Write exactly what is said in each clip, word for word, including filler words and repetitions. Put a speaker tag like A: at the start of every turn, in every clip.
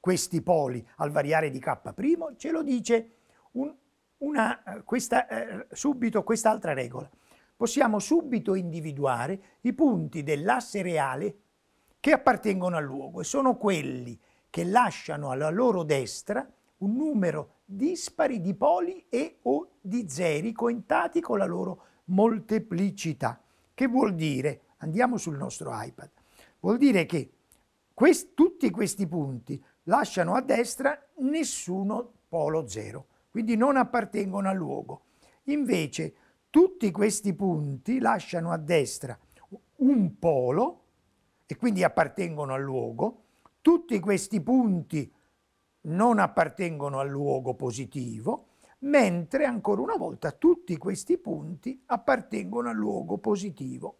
A: questi poli al variare di K', ce lo dice un, una, questa, eh, subito quest'altra regola. Possiamo subito individuare i punti dell'asse reale che appartengono al luogo e sono quelli che lasciano alla loro destra un numero dispari di poli e o di zeri contati con la loro molteplicità. Che vuol dire? Andiamo sul nostro iPad. Vuol dire che quest, tutti questi punti lasciano a destra nessuno polo zero, quindi non appartengono al luogo. Invece tutti questi punti lasciano a destra un polo e quindi appartengono al luogo. Tutti questi punti non appartengono al luogo positivo, mentre ancora una volta tutti questi punti appartengono al luogo positivo.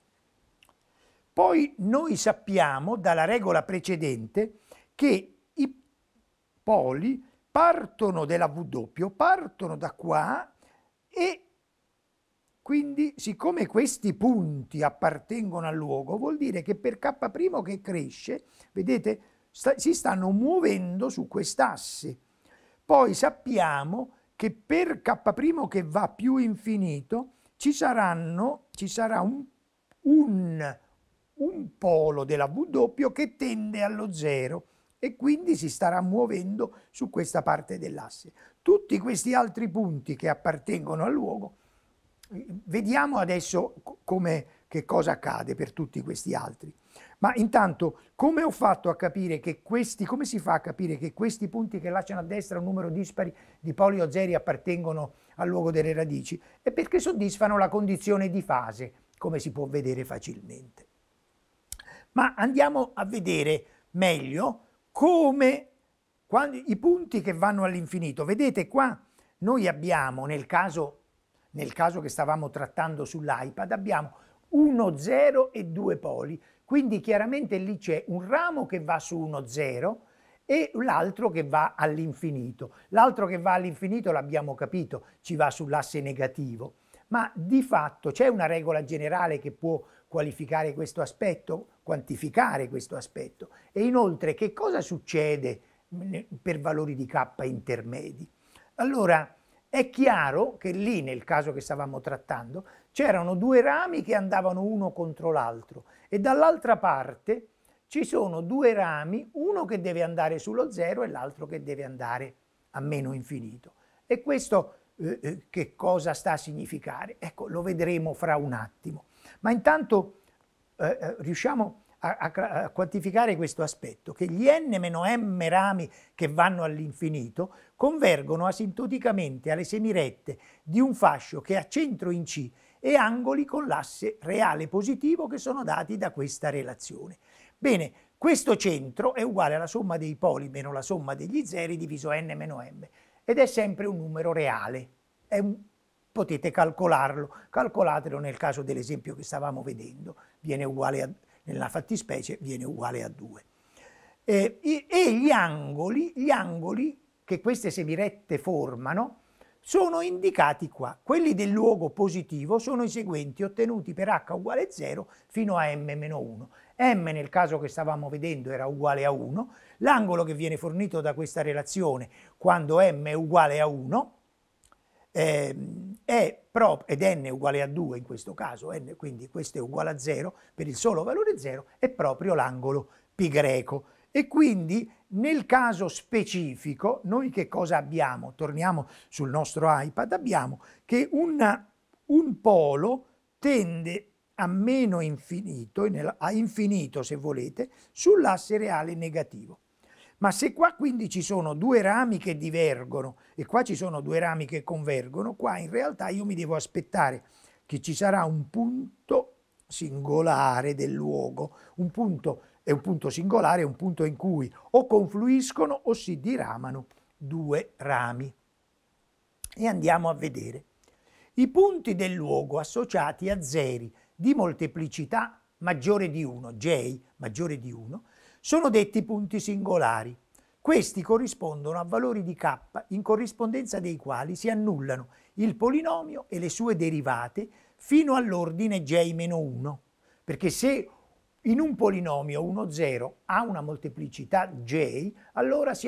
A: Poi noi sappiamo dalla regola precedente che i poli partono dalla W, partono da qua e quindi siccome questi punti appartengono al luogo vuol dire che per K' che cresce, vedete, sta, si stanno muovendo su quest'asse. Poi sappiamo che per K' che va più infinito ci saranno, ci sarà un, un, un polo della W che tende allo zero e quindi si starà muovendo su questa parte dell'asse. Tutti questi altri punti che appartengono al luogo, vediamo adesso come, che cosa accade per tutti questi altri. Ma intanto, come ho fatto a capire che questi, come si fa a capire che questi punti che lasciano a destra un numero dispari di poli o zeri appartengono al luogo delle radici? È perché soddisfano la condizione di fase, come si può vedere facilmente. Ma andiamo a vedere meglio come quando, i punti che vanno all'infinito. Vedete qua noi abbiamo, nel caso, nel caso che stavamo trattando sull'iPad, abbiamo uno, zero e due poli. Quindi chiaramente lì c'è un ramo che va su uno, zero e l'altro che va all'infinito. L'altro che va all'infinito, l'abbiamo capito, ci va sull'asse negativo. Ma di fatto c'è una regola generale che può qualificare questo aspetto, quantificare questo aspetto. E inoltre che cosa succede per valori di K intermedi? Allora, è chiaro che lì, nel caso che stavamo trattando, c'erano due rami che andavano uno contro l'altro e dall'altra parte ci sono due rami, uno che deve andare sullo zero e l'altro che deve andare a meno infinito. E questo eh, che cosa sta a significare? Ecco, lo vedremo fra un attimo. Ma intanto eh, riusciamo a, a, a quantificare questo aspetto, che gli n-m rami che vanno all'infinito convergono asintoticamente alle semirette di un fascio che ha centro in C e angoli con l'asse reale positivo che sono dati da questa relazione. Bene, questo centro è uguale alla somma dei poli meno la somma degli zeri diviso n meno m ed è sempre un numero reale. È un, potete calcolarlo, calcolatelo nel caso dell'esempio che stavamo vedendo, viene uguale a, nella fattispecie viene uguale a due. Eh, e gli angoli, gli angoli che queste semirette formano sono indicati qua. Quelli del luogo positivo sono i seguenti, ottenuti per h uguale zero fino a m meno uno. M nel caso che stavamo vedendo era uguale a uno, l'angolo che viene fornito da questa relazione quando m è uguale a uno eh, è proprio, ed n è uguale a due in questo caso, n, quindi questo è uguale a zero per il solo valore zero, è proprio l'angolo π greco. E quindi nel caso specifico noi che cosa abbiamo? Torniamo sul nostro iPad, abbiamo che una, un polo tende a meno infinito, a infinito se volete, sull'asse reale negativo. Ma se qua quindi ci sono due rami che divergono e qua ci sono due rami che convergono, qua in realtà io mi devo aspettare che ci sarà un punto singolare del luogo, un punto è un punto singolare, è un punto in cui o confluiscono o si diramano due rami. E andiamo a vedere. I punti del luogo associati a zeri di molteplicità maggiore di uno, J maggiore di uno, sono detti punti singolari. Questi corrispondono a valori di K in corrispondenza dei quali si annullano il polinomio e le sue derivate fino all'ordine J meno uno, perché se in un polinomio uno, zero ha una molteplicità J, allora si